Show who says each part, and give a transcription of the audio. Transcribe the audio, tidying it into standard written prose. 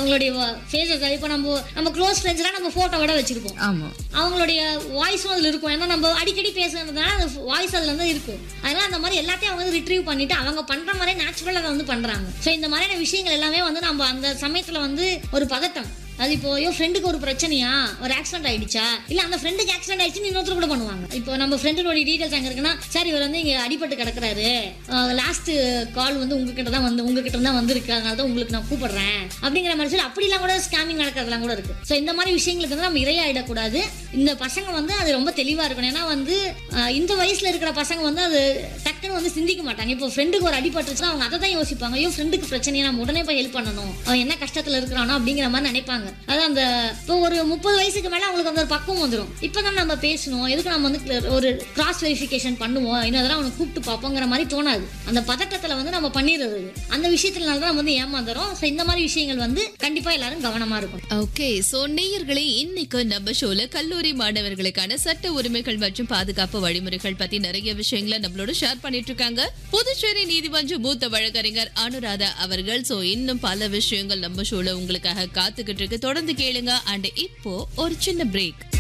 Speaker 1: அவங்களுடைய ஃபேஸஸ் இப்போ நம்ம க்ளோஸ் ஃப்ரெண்ட்ஸ்லாம் நம்ம போட்டோவோட வச்சிருப்போம். ஆமா, அவங்களுடைய வாய்ஸும் அதுல இருக்கும். ஏன்னா நம்ம அடிக்கடி பேசுறதுனால அந்த வாய்ஸ் அதுல இருந்து இருக்கும். அதனால அந்த மாதிரி எல்லாத்தையும் அவங்க வந்து ரிட்ரீவ் பண்ணிட்டு அவங்க பண்ற மாதிரி நேச்சுரலா அதை வந்து பண்றாங்க. ஸோ இந்த மாதிரியான விஷயங்கள் எல்லாமே வந்து நம்ம அந்த சமயத்துல வந்து ஒரு பதட்டம். அது இப்போ ஃப்ரெண்டுக்கு ஒரு பிரச்சனையா, ஒரு ஆக்சிடென்ட் ஆயிடுச்சா, இல்ல அந்த ஃப்ரெண்டுக்கு ஆக்சிடென்ட் ஆயிடுச்சு இன்னொருத்தர் கூட பண்ணுவாங்க. இப்போ நம்ம ஃப்ரெண்டோட டீடைல்ஸ் அங்க இருக்குன்னா, சார் இவர் வந்து இங்க அடிபட்டு கிடக்குறாரு, லாஸ்ட் கால் வந்து உங்ககிட்ட தான் வந்திருக்கு, அதனால தான் உங்களுக்கு நான் கூப்பிடுறேன் அப்படிங்கிற மாதிரி சொல்லி அப்படிலாம் கூட ஸ்கேமிங் நடக்கிறதுலாம் கூட இருக்கு. ஸோ இந்த மாதிரி விஷயங்களுக்கு வந்து நம்ம இரையாயிடக்கூடாது. இந்த பசங்க வந்து அது ரொம்ப தெளிவா இருக்கணும். ஏன்னா வந்து இந்த வயசுல இருக்கிற பசங்க வந்து அது டக்குன்னு வந்து சிந்திக்க மாட்டாங்க. இப்போ ஃப்ரெண்டுக்கு ஒரு அடிபட்டுச்சுன்னா அவங்க அதை தான் யோசிப்பாங்க. ஐயோ ஃப்ரெண்டுக்கு பிரச்சனையா, நம்ம உடனே போய் ஹெல்ப் பண்ணணும், அவன் என்ன கஷ்டத்துல இருக்கிறானோ அப்படிங்கிற மாதிரி நினைப்பாங்க. அதான் அந்த இப்போ ஒரு 30 வயசுக்கு மேல அவங்களுக்கு அந்த பக்குவம் வந்துடும். இப்பதான் நம்ம பேசணும், எதுக்கு நம்ம வந்து ஒரு கிராஸ் வெரிஃபிகேஷன் பண்ணுவோம், இன்னொரு அவனை கூப்பிட்டு பார்ப்போங்கிற மாதிரி தோணாது. அந்த பதட்டத்துல வந்து நம்ம பண்ணிடுறது, அந்த விஷயத்துல நம்ம வந்து ஏமாந்துறோம். ஸோ இந்த மாதிரி விஷயங்கள் வந்து கண்டிப்பா எல்லாரும் கவனமா இருக்கும்.
Speaker 2: ஓகே, சோ நேயர்களே, இன்னைக்கு நம்ம ஷோல கல்லூரி மாணவர்களுக்கான சட்ட உரிமைகள் மற்றும் பாதுகாப்பு வழிமுறைகள் பத்தி நிறைய விஷயங்களை நம்மளோட ஷேர் பண்ணிட்டு இருக்காங்க புதுச்சேரி நீதிமன்ற மூத்த வழக்கறிஞர் அனுராதா அவர்கள். சோ இன்னும் பல விஷயங்கள் நம்ம ஷோல உங்களுக்காக காத்துக்கிட்டு இருக்கு. தொடர்ந்து கேளுங்க. அண்ட் இப்போ ஒரு சின்ன பிரேக்.